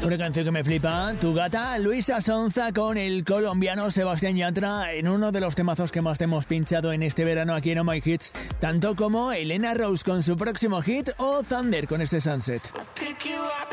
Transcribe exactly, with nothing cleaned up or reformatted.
Una canción que me flipa, Tu Gata, Luisa Sonza con el colombiano Sebastián Yatra en uno de los temazos que más te hemos pinchado en este verano aquí en Oh My Hits, tanto como Elena Rose con su próximo hit o Thunder con este Sunset. Pick you up